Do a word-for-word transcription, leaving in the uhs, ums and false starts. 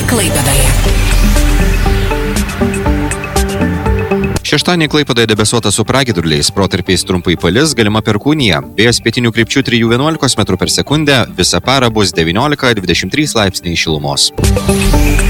Klaipėdoje. Šeštadienį Klaipėdoje debesuota su pragiedruliais, protarpiais trumpai palis, galima perkūnija. Vėjas pietinių krypčių trijų vienuolikos metrų per sekundę, visą parą bus devyniolika dvidešimt trys laipsniai šilumos.